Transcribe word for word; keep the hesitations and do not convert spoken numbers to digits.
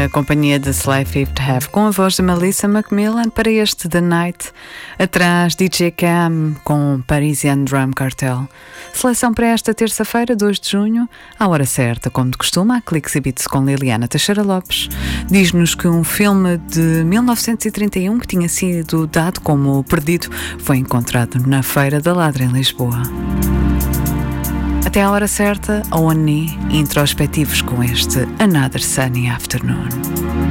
na companhia de Sly Fifth Have, com a voz de Melissa Macmillan para este The Night. Atrás, D J Cam com Parisian Drum Cartel. Seleção para esta terça-feira, dois de junho, à hora certa, como de costume, a Clicks e Beats com Liliana Teixeira Lopes. Diz-nos que um filme de mil novecentos e trinta e um que tinha sido dado como perdido foi encontrado na Feira da Ladra, em Lisboa. Até à hora certa, a Oni, introspectivos com este Another Sunny Afternoon.